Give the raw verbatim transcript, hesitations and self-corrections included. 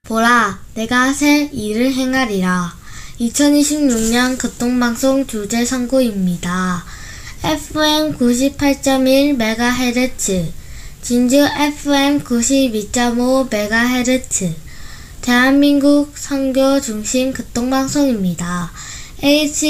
보라, 내가 새 일을 행하리라. 이천이십육 년 교통방송 주제 선고입니다. 에프엠 구십팔 점 일 메가헤르츠, 진주 에프엠 구십이 점 오 메가헤르츠, 대한민국 선교 중심 교통방송입니다. 에이치